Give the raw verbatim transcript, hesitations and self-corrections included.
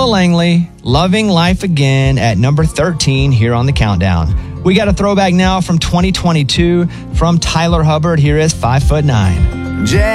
Noah Langley, Loving Life Again at number thirteen here on the countdown. We got a throwback now from twenty twenty-two from Tyler Hubbard. Here is Five Foot Nine. Jack